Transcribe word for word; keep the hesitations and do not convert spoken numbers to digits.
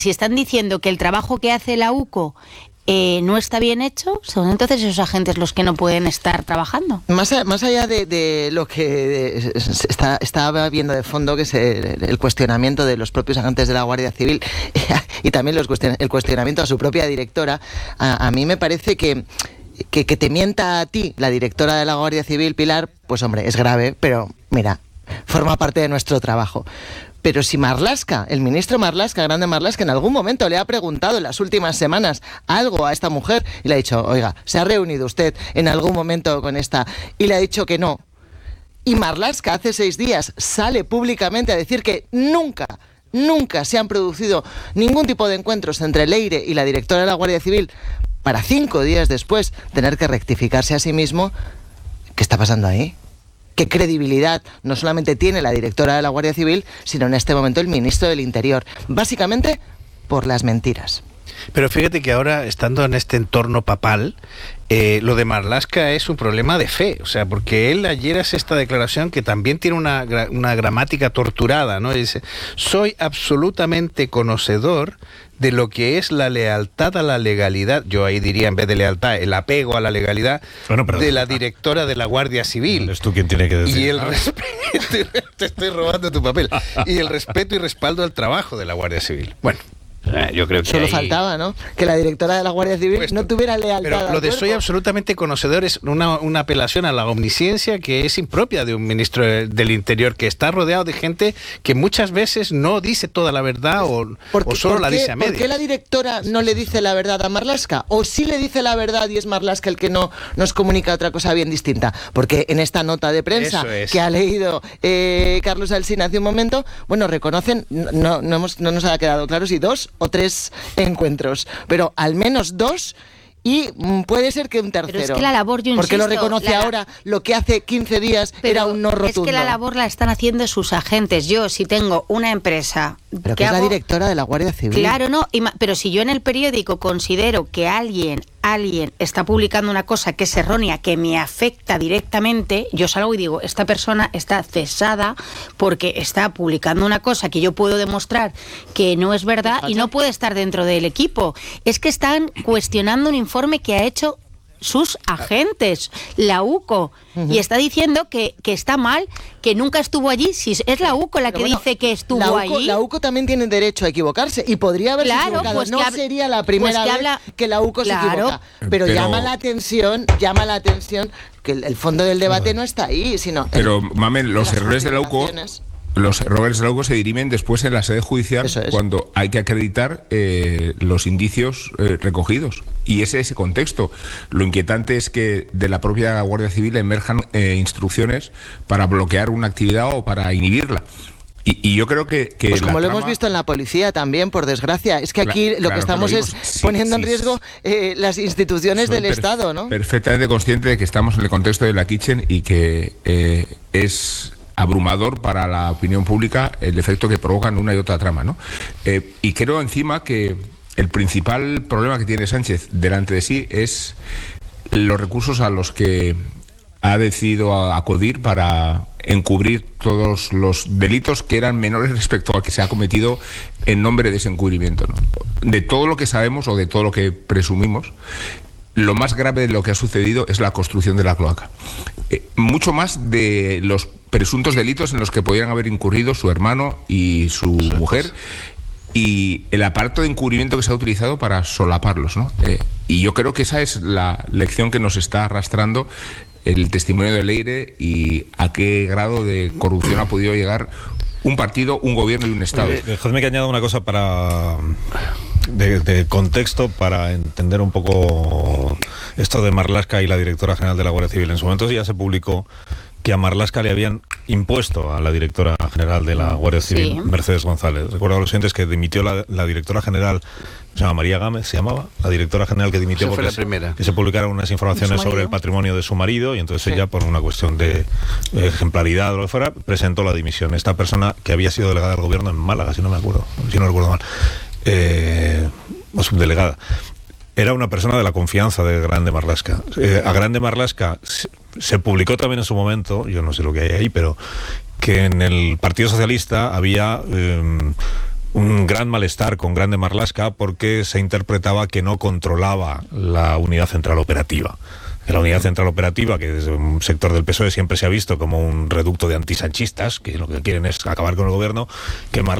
si están diciendo que el trabajo que hace la U C O eh, no está bien hecho, son entonces esos agentes los que no pueden estar trabajando. Más, a, más allá de, de lo que está, estaba viendo de fondo, que es el, el cuestionamiento de los propios agentes de la Guardia Civil y también los cuestion, el cuestionamiento a su propia directora, a, a mí me parece que Que, que te mienta a ti la directora de la Guardia Civil, Pilar, pues hombre, es grave, pero mira, forma parte de nuestro trabajo. Pero si Marlaska, el ministro Marlaska, Grande Marlaska, en algún momento le ha preguntado en las últimas semanas algo a esta mujer y le ha dicho, oiga, ¿se ha reunido usted en algún momento con esta? Y le ha dicho que no. Y Marlaska hace seis días sale públicamente a decir que nunca, nunca se han producido ningún tipo de encuentros entre Leire y la directora de la Guardia Civil, para cinco días después tener que rectificarse a sí mismo. ¿Qué está pasando ahí? ¿Qué credibilidad no solamente tiene la directora de la Guardia Civil, sino en este momento el ministro del Interior? Básicamente por las mentiras. Pero fíjate que ahora, estando en este entorno papal, eh, lo de Marlaska es un problema de fe, o sea, porque él ayer hace esta declaración que también tiene una, una gramática torturada, ¿no? Dice, soy absolutamente conocedor de lo que es la lealtad a la legalidad, yo ahí diría en vez de lealtad, el apego a la legalidad bueno, pero, de la directora de la Guardia Civil. ¿Es tú quien tiene que decir? Y el respeto, te estoy robando tu papel, y el respeto y respaldo al trabajo de la Guardia Civil. Bueno. Eh, yo creo que solo ahí... faltaba, ¿no? Que la directora de la Guardia Civil Puesto. no tuviera lealtad. Pero lo de soy absolutamente conocedor es una, una apelación a la omnisciencia que es impropia de un ministro del Interior, que está rodeado de gente que muchas veces no dice toda la verdad o, o solo la dice a medias. ¿Por qué la directora no le dice la verdad a Marlaska? ¿O sí le dice la verdad y es Marlaska el que no nos comunica otra cosa bien distinta? Porque en esta nota de prensa que ha leído eh, Carlos Alsina hace un momento, bueno, reconocen, no, no, hemos, no nos ha quedado claro si dos o tres encuentros, pero al menos dos, y puede ser que un tercero. Pero es que la labor, yo porque insisto, lo reconoce la... ahora, lo que hace quince días era un no rotundo. Es que la labor la están haciendo sus agentes. Yo, si tengo una empresa... Pero que es hago... la directora de la Guardia Civil. Claro, no, pero si yo en el periódico considero que alguien, alguien está publicando una cosa que es errónea, que me afecta directamente, yo salgo y digo, esta persona está cesada porque está publicando una cosa que yo puedo demostrar que no es verdad y no puede estar dentro del equipo. Es que están cuestionando un informe que ha hecho sus agentes, la U C O, uh-huh. y está diciendo que, que está mal, que nunca estuvo allí. Si es la U C O la Pero que bueno, dice que estuvo la U C O, allí. La U C O también tiene derecho a equivocarse y podría haberse claro, equivocado. Pues no hab- sería la primera pues que vez habla... que la U C O claro. se equivoca. Pero, Pero llama la atención, llama la atención que el, el fondo del debate no está ahí, sino... Pero, el, Mamen, los errores de la U C O... Los errores de la U C O se dirimen después en la sede judicial es. cuando hay que acreditar eh, los indicios eh, recogidos. Y ese es ese contexto. Lo inquietante es que de la propia Guardia Civil emerjan eh, instrucciones para bloquear una actividad o para inhibirla. Y, y yo creo que... que pues como lo trama... hemos visto en la policía también, por desgracia. Es que aquí claro, lo que estamos lo es sí, poniendo sí, en riesgo eh, las instituciones del perf- Estado, ¿no? Perfectamente consciente de que estamos en el contexto de la Kitchen y que eh, es... abrumador para la opinión pública el efecto que provocan una y otra trama, ¿no? Eh, y creo encima que el principal problema que tiene Sánchez delante de sí es los recursos a los que ha decidido acudir para encubrir todos los delitos que eran menores respecto al que se ha cometido en nombre de ese encubrimiento, ¿no? De todo lo que sabemos o de todo lo que presumimos, lo más grave de lo que ha sucedido es la construcción de la cloaca. Eh, mucho más de los presuntos delitos en los que podían haber incurrido su hermano y su mujer y el aparato de encubrimiento que se ha utilizado para solaparlos, ¿no? Eh, y yo creo que esa es la lección que nos está arrastrando el testimonio de Leire y a qué grado de corrupción ha podido llegar un partido, un gobierno y un Estado. Eh, dejadme que añada una cosa para... De, de contexto para entender un poco esto de Marlaska y la directora general de la Guardia Civil. En su momento ya se publicó que a Marlaska le habían impuesto a la directora general de la Guardia Civil, sí. Mercedes González. Recuerdo a los siguientes que dimitió la, la directora general, se llama María Gámez, se llamaba, la directora general que dimitió porque fue la primera. Que se publicaron unas informaciones sobre el patrimonio de su marido y entonces sí. ella, por una cuestión de ejemplaridad o lo que fuera, presentó la dimisión. Esta persona que había sido delegada del gobierno en Málaga, si no me acuerdo, si no recuerdo mal, eh, o subdelegada, era una persona de la confianza de Grande Marlaska. Eh, a Grande Marlaska se, se publicó también en su momento, yo no sé lo que hay ahí, pero que en el Partido Socialista había eh, un gran malestar con Grande Marlaska porque se interpretaba que no controlaba la unidad central operativa. Que la unidad central operativa, que desde un sector del P S O E siempre se ha visto como un reducto de antisanchistas, que lo que quieren es acabar con el gobierno, que Marlaska